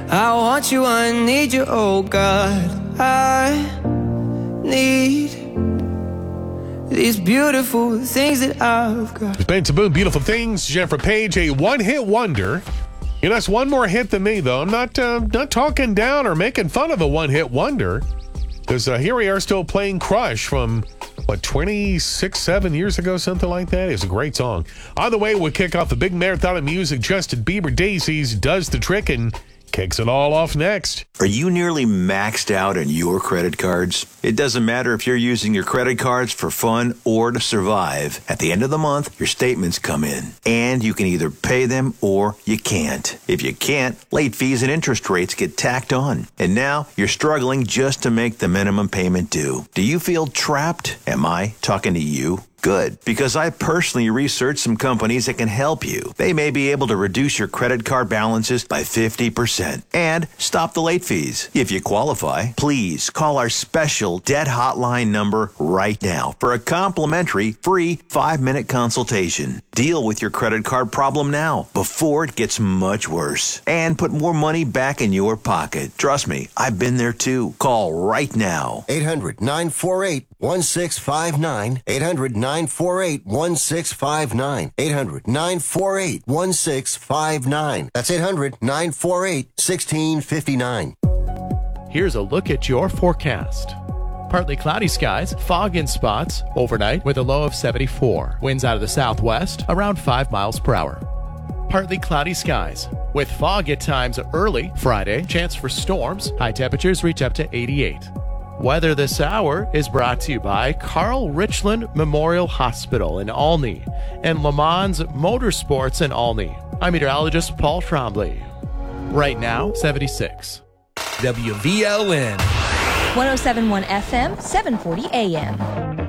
I want you, I need you, oh God. I need these beautiful things that I've got. Spencer Boone, Beautiful Things. Jennifer Page, a one-hit wonder. You know, that's one more hit than me, though. I'm not talking down or making fun of a one-hit wonder. Because here we are still playing Crush from, 26, 7 years ago, something like that. It's a great song. On the way, we'll kick off the big marathon of music. Justin Bieber, Daisies, does the trick and kicks it all off next. Are you nearly maxed out on your credit cards? It doesn't matter if you're using your credit cards for fun or to survive. At the end of the month, your statements come in, and you can either pay them or you can't. If you can't, late fees and interest rates get tacked on. And now you're struggling just to make the minimum payment due. Do you feel trapped? Am I talking to you? Good, because I personally researched some companies that can help you. They may be able to reduce your credit card balances by 50% and stop the late fees. If you qualify, please call our special debt hotline number right now for a complimentary free 5-minute consultation. Deal with your credit card problem now before it gets much worse and put more money back in your pocket. Trust me, I've been there too. Call right now. 800-948-1659. 800-948-1659. 800-948-1659. That's 800-948-1659. Here's a look at your forecast. Partly cloudy skies, fog in spots, overnight with a low of 74. Winds out of the southwest, around 5 miles per hour. Partly cloudy skies, with fog at times early Friday, chance for storms, high temperatures reach up to 88. Weather this hour is brought to you by Carl Richland Memorial Hospital in Olney and Le Mans Motorsports in Olney. I'm meteorologist Paul Trombley. Right now, 76. WVLN. 107.1 FM, 740 AM.